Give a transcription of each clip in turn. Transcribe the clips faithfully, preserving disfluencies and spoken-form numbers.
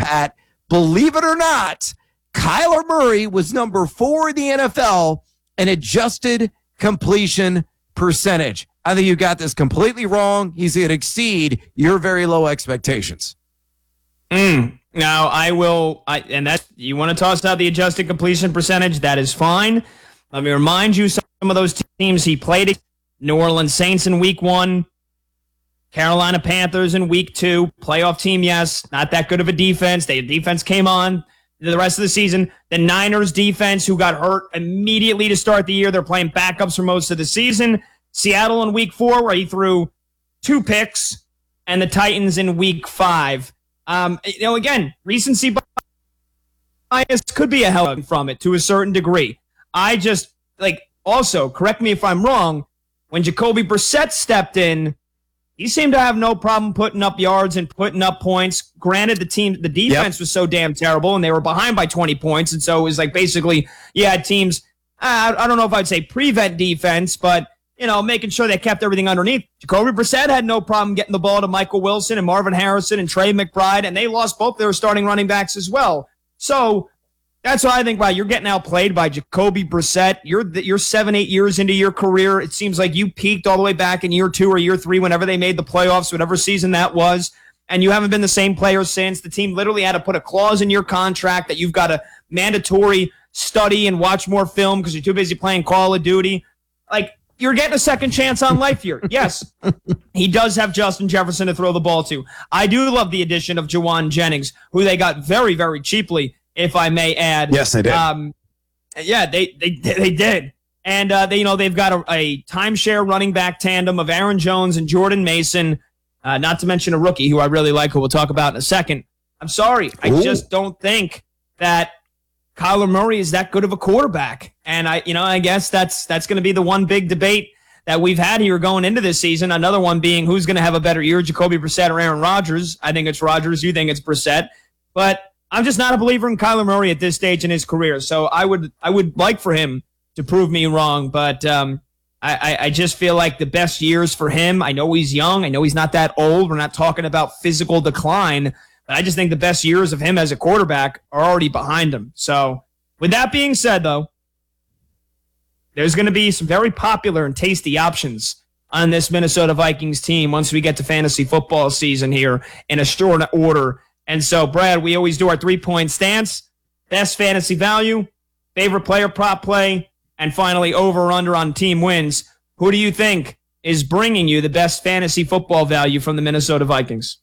Pat, believe it or not, Kyler Murray was number four in the N F L in adjusted completion percentage. I think you got this completely wrong. He's going to exceed your very low expectations. Mm. Now, I will, I, and that you want to toss out the adjusted completion percentage, that is fine. Let me remind you some of those teams he played against. New Orleans Saints in week one, Carolina Panthers in week two, playoff team, yes, not that good of a defense. Their defense came on the rest of the season. The Niners defense, who got hurt immediately to start the year, they're playing backups for most of the season. Seattle in week four, where he threw two picks, and the Titans in week five. Um, you know, again, recency bias could be a help from it to a certain degree. I just, like, also, correct me if I'm wrong, when Jacoby Brissett stepped in, he seemed to have no problem putting up yards and putting up points. Granted, the team, the defense yep. was so damn terrible, and they were behind by twenty points, and so it was like basically you had teams, I, I don't know if I'd say prevent defense, but, you know, making sure they kept everything underneath. Jacoby Brissett had no problem getting the ball to Michael Wilson and Marvin Harrison and Trey McBride, and they lost both their starting running backs as well. So that's what I think. Wow, you're getting outplayed by Jacoby Brissett. You're you're seven, eight years into your career. It seems like you peaked all the way back in year two or year three, whenever they made the playoffs, whatever season that was, and you haven't been the same player since. The team literally had to put a clause in your contract that you've got to mandatory study and watch more film because you're too busy playing Call of Duty. Like, you're getting a second chance on life here. Yes, he does have Justin Jefferson to throw the ball to. I do love the addition of Jawan Jennings, who they got very, very cheaply, if I may add. Yes, they did. Um, yeah, they they they did, and uh, they you know they've got a, a timeshare running back tandem of Aaron Jones and Jordan Mason, uh, not to mention a rookie who I really like, who we'll talk about in a second. I'm sorry, I Ooh. just don't think that Kyler Murray is that good of a quarterback, and I you know I guess that's that's going to be the one big debate that we've had here going into this season. Another one being who's going to have a better year, Jacoby Brissett or Aaron Rodgers. I think it's Rodgers. You think it's Brissett, but I'm just not a believer in Kyler Murray at this stage in his career. So I would I would like for him to prove me wrong, but um, I, I just feel like the best years for him, I know he's young, I know he's not that old, we're not talking about physical decline, but I just think the best years of him as a quarterback are already behind him. So with that being said, though, there's going to be some very popular and tasty options on this Minnesota Vikings team once we get to fantasy football season here in a short order. And so, Brad, we always do our three-point stance, best fantasy value, favorite player prop play, and finally over or under on team wins. Who do you think is bringing you the best fantasy football value from the Minnesota Vikings?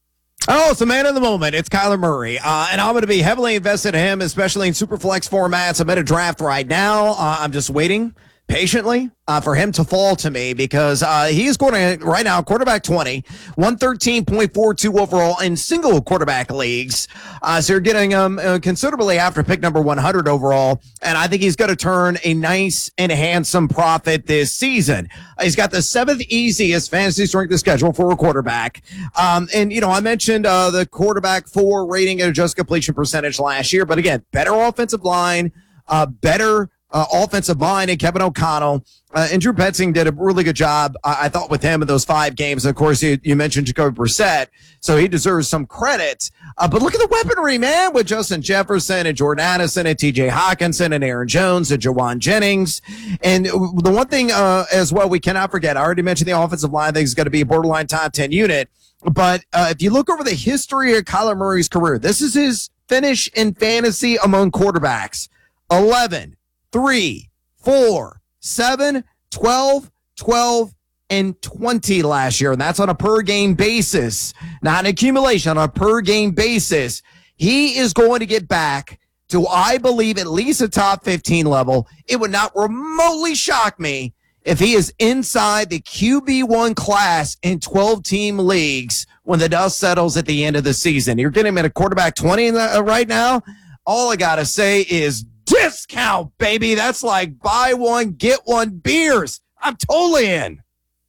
Oh, it's the man of the moment. It's Kyler Murray. Uh, and I'm going to be heavily invested in him, especially in Superflex formats. I'm at a draft right now. Uh, I'm just waiting patiently uh, for him to fall to me because uh, he is going to, right now, quarterback twenty, one thirteen point four two overall in single quarterback leagues. Uh, so you're getting him um, uh, considerably after pick number one hundred overall. And I think he's going to turn a nice and handsome profit this season. Uh, he's got the seventh easiest fantasy strength of schedule for a quarterback. Um, and, you know, I mentioned uh, the quarterback four rating and adjusted completion percentage last year. But again, better offensive line, uh, better Uh, offensive line and Kevin O'Connell. Uh, and Drew Petzing did a really good job, uh, I thought, with him in those five games. And of course, you, you mentioned Jacoby Brissett, so he deserves some credit. Uh, but look at the weaponry, man, with Justin Jefferson and Jordan Addison and T J Hawkinson and Aaron Jones and Jawan Jennings. And the one thing uh, as well we cannot forget, I already mentioned the offensive line. I think is going to be a borderline top ten unit. But uh, if you look over the history of Kyler Murray's career, this is his finish in fantasy among quarterbacks. eleven, three, four, seven, twelve, twelve, and twenty last year. And that's on a per game basis, not an accumulation, on a per game basis. He is going to get back to, I believe, at least a top fifteen level. It would not remotely shock me if he is inside the Q B one class in twelve team leagues when the dust settles at the end of the season. You're getting him at a quarterback twenty in the, uh, right now. All I got to say is discount, baby. That's like buy one, get one beers. I'm totally in.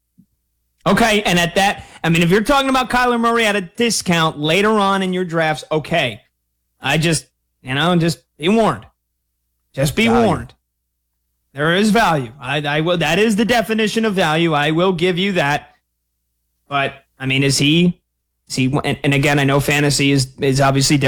Okay, and at that, I mean, if you're talking about Kyler Murray at a discount later on in your drafts, okay. I just, you know, just be warned. Just be value. warned. There is value. I, I will. That is the definition of value. I will give you that. But I mean, is he? Is he? And, and again, I know fantasy is is obviously different.